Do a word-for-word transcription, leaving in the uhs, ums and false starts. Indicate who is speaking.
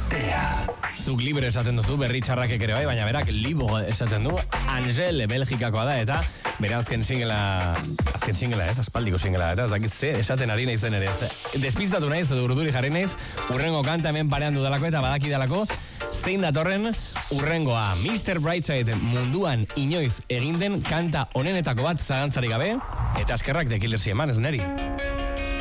Speaker 1: Gaztea.
Speaker 2: Zuk libre esaten duzu, berri txarrakek ere bai, baina berak libre esaten du. Angel, Belgikakoa da, eta bere azken singela, azken singela ez, aspaldiko singela, eta ez dakit ze esaten ari naizen ere ez. Despistatu naiz, edo urduri jarri naiz, urrengo kanta hemen parean dudalako eta badaki dalako, zein datorren urrengoa. mister Brightside munduan inoiz egin den kanta honenetako bat zagantzarik gabe, eta eskerrak The Killersi eman ez neri.